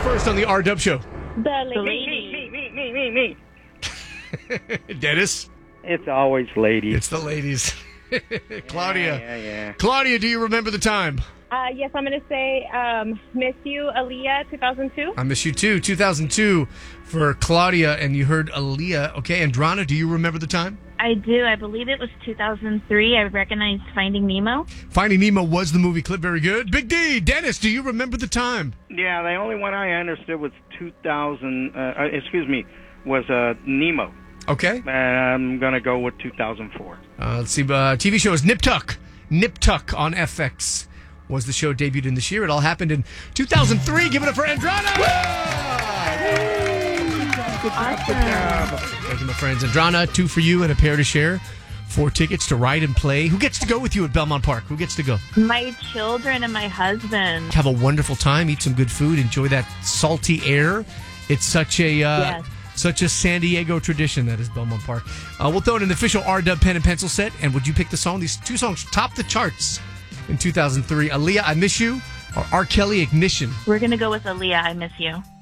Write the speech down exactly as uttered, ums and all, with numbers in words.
first on the R-Dub Show? The The lady. lady. Me, me, me, me, me. Dennis? It's always ladies. It's the ladies. Claudia. Yeah, yeah, yeah. Claudia, do you remember the time? Uh, yes, I'm going to say um, Miss You, Aaliyah, two thousand two. I Miss You Too, two thousand two for Claudia, and you heard Aaliyah. Okay, Andrana, do you remember the time? I do. I believe it was two thousand three. I recognized Finding Nemo. Finding Nemo was the movie clip. Very good. Big D, Dennis, do you remember the time? Yeah, the only one I understood was two thousand, uh, uh, excuse me, was uh, Nemo. Okay. And I'm going to go with two thousand four. Uh, let's see. Uh, T V show is Nip Tuck. Nip Tuck on F X was the show debuted in this year. It all happened in two thousand three. Give it up for Andrana! Thank you, my friends. Andrana, two for you and a pair to share. Four tickets to ride and play. Who gets to go with you at Belmont Park? Who gets to go? My children and my husband. Have a wonderful time. Eat some good food. Enjoy that salty air. It's such a uh, Yes. such a San Diego tradition that is Belmont Park. Uh, we'll throw in an official R-Dub pen and pencil set. And would you pick the song? These two songs topped the charts in two thousand three. Aaliyah, I Miss You, or R. Kelly, Ignition. We're going to go with Aaliyah, I Miss You.